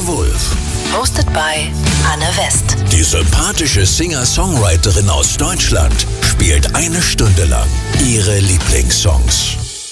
Wolf. Hosted by Anne West. Die sympathische Singer-Songwriterin aus Deutschland spielt 1 Stunde lang ihre Lieblingssongs.